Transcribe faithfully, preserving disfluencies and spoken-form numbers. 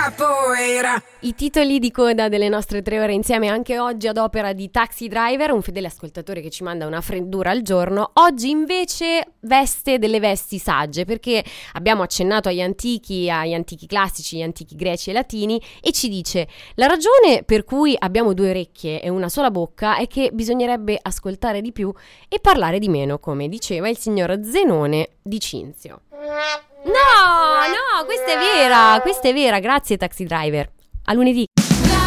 capoeira. I titoli di coda delle nostre tre ore insieme anche oggi ad opera di Taxi Driver, un fedele ascoltatore che ci manda una freddura al giorno. Oggi invece veste delle vesti sagge, perché abbiamo accennato agli antichi, agli antichi classici, gli antichi greci e latini, e ci dice: la ragione per cui abbiamo due orecchie e una sola bocca è che bisognerebbe ascoltare di più e parlare di meno, come diceva il signor Zenone di Cinzio. No, no, questa è vera, questa è vera, grazie Taxi Driver. A lunedì.